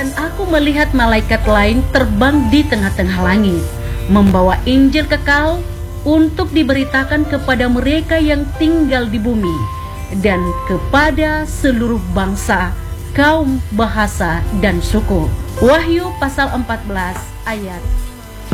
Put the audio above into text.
Dan aku melihat malaikat lain terbang di tengah-tengah langit, membawa Injil kekal untuk diberitakan kepada mereka yang tinggal di bumi dan kepada seluruh bangsa, kaum, bahasa, dan suku. Wahyu pasal 14 ayat